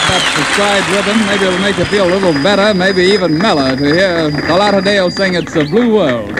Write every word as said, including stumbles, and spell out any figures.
that prescribed rhythm, maybe it'll make you feel a little better, maybe even mellow to hear the Latterdale sing It's a Blue World.